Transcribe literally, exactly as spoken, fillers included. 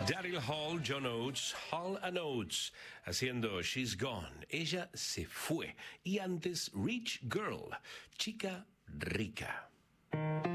Daryl Hall, John Oates, Hall and Oates, haciendo She's Gone. Ella se fue. Y antes, Rich Girl, chica rica.